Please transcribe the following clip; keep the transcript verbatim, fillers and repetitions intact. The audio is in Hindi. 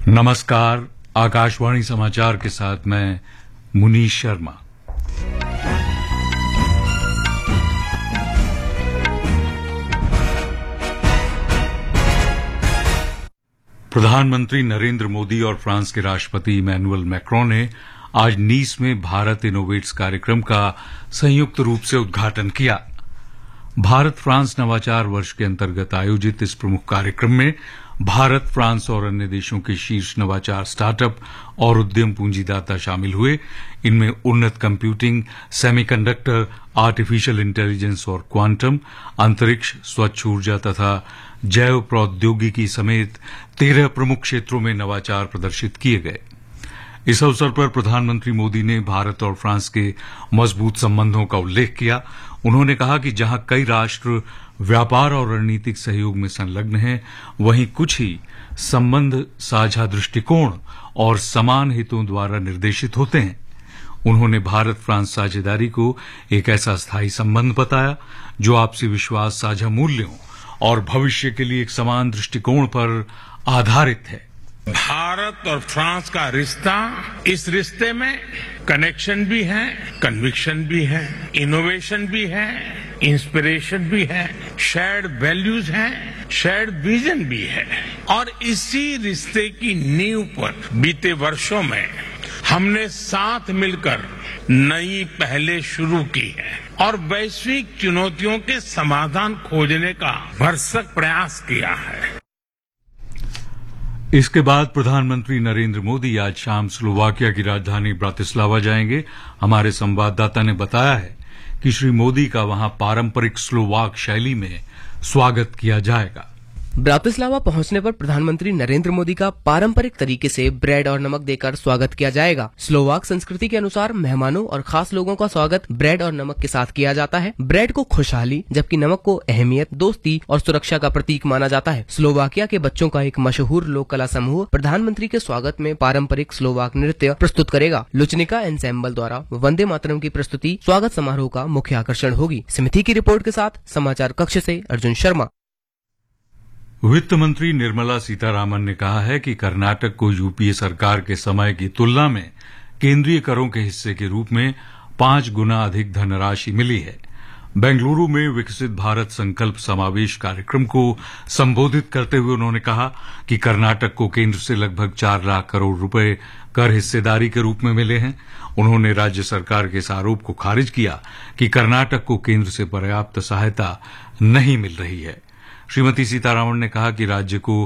नमस्कार, आकाशवाणी समाचार के साथ मैं मुनीश शर्मा। प्रधानमंत्री नरेंद्र मोदी और फ्रांस के राष्ट्रपति इमैनुअल मैक्रों ने आज नीस में भारत इनोवेट्स कार्यक्रम का संयुक्त रूप से उद्घाटन किया। भारत फ्रांस नवाचार वर्ष के अंतर्गत आयोजित इस प्रमुख कार्यक्रम में भारत, फ्रांस और अन्य देशों के शीर्ष नवाचार स्टार्टअप और उद्यम पूंजीदाता शामिल हुए। इनमें उन्नत कंप्यूटिंग, सेमीकंडक्टर, आर्टिफिशियल इंटेलिजेंस और क्वांटम, अंतरिक्ष, स्वच्छ ऊर्जा तथा जैव प्रौद्योगिकी समेत तेरह प्रमुख क्षेत्रों में नवाचार प्रदर्शित किए गए। इस अवसर पर प्रधानमंत्री मोदी ने भारत और फ्रांस के मजबूत संबंधों का उल्लेख किया। उन्होंने कहा कि जहां कई राष्ट्र व्यापार और रणनीतिक सहयोग में संलग्न हैं, वहीं कुछ ही संबंध साझा दृष्टिकोण और समान हितों द्वारा निर्देशित होते हैं। उन्होंने भारत फ्रांस साझेदारी को एक ऐसा स्थायी संबंध बताया जो आपसी विश्वास, साझा मूल्यों और भविष्य के लिए एक समान दृष्टिकोण पर आधारित है। भारत और फ्रांस का रिश्ता, इस रिश्ते में कनेक्शन भी है, कन्विक्शन भी है, इनोवेशन भी है, इंस्पिरेशन भी है, शेयर्ड वैल्यूज हैं, शेयर्ड विजन भी है। और इसी रिश्ते की नींव पर बीते वर्षों में हमने साथ मिलकर नई पहलें शुरू की है और वैश्विक चुनौतियों के समाधान खोजने का भरसक प्रयास किया है। इसके बाद प्रधानमंत्री नरेंद्र मोदी आज शाम स्लोवाकिया की राजधानी ब्रातिस्लावा जाएंगे। हमारे संवाददाता ने बताया है कि श्री मोदी का वहां पारंपरिक स्लोवाक शैली में स्वागत किया जाएगा। ब्रातिस्लावा पहुंचने पर प्रधानमंत्री नरेंद्र मोदी का पारंपरिक तरीके से ब्रेड और नमक देकर स्वागत किया जाएगा। स्लोवाक संस्कृति के अनुसार मेहमानों और खास लोगों का स्वागत ब्रेड और नमक के साथ किया जाता है। ब्रेड को खुशहाली, जबकि नमक को अहमियत, दोस्ती और सुरक्षा का प्रतीक माना जाता है। स्लोवाकिया के बच्चों का एक मशहूर लोक कला समूह प्रधानमंत्री के स्वागत में पारंपरिक स्लोवाक नृत्य प्रस्तुत करेगा। लुचनिका एंसेम्बल द्वारा वंदे मातरम की प्रस्तुति स्वागत समारोह का मुख्य आकर्षण होगी। समिति की रिपोर्ट के साथ समाचार कक्ष से अर्जुन शर्मा। वित्त मंत्री निर्मला सीतारामन ने कहा है कि कर्नाटक को यूपीए सरकार के समय की तुलना में केंद्रीय करों के हिस्से के रूप में पांच गुना अधिक धनराशि मिली है। बेंगलुरु में विकसित भारत संकल्प समावेश कार्यक्रम को संबोधित करते हुए उन्होंने कहा कि कर्नाटक को केंद्र से लगभग चार लाख करोड़ रुपए कर हिस्सेदारी के रूप में मिले हैं। उन्होंने राज्य सरकार के इस आरोप को खारिज किया कि कर्नाटक को केंद्र से पर्याप्त सहायता नहीं मिल रही है। श्रीमती सीतारामन ने कहा कि राज्य को